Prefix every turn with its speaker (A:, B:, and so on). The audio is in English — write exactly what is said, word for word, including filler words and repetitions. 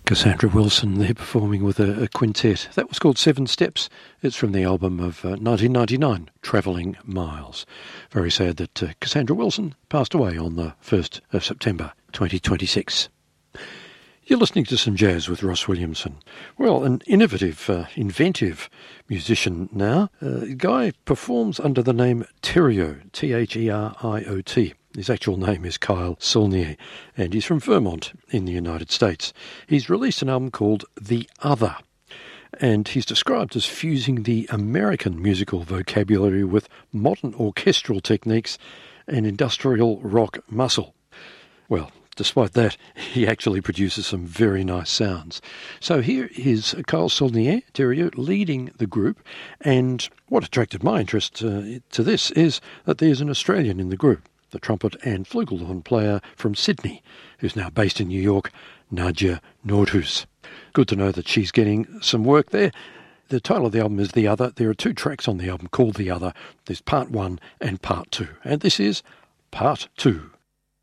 A: Cassandra Wilson there performing with a, a quintet. That was called Seven Steps. It's from the album of uh, nineteen ninety-nine, Travelling Miles. Very sad that uh, Cassandra Wilson passed away on the first of September twenty twenty-six. You're listening to some jazz with Ross Williamson. Well, an innovative, uh, inventive musician now. Uh, guy performs under the name Theriot, T H E R I O T. His actual name is Kyle Saulnier, and he's from Vermont in the United States. He's released an album called The Other, and he's described as fusing the American musical vocabulary with modern orchestral techniques and industrial rock muscle. Well, despite that, he actually produces some very nice sounds. So here is Kyle Saulnier, Theriot, leading the group, and what attracted my interest uh, to this is that there's an Australian in the group, the trumpet and flugelhorn player from Sydney, who's now based in New York, Nadja Nordhus. Good to know that she's getting some work there. The title of the album is The Other. There are two tracks on the album called The Other. There's part one and part two, and this is part two.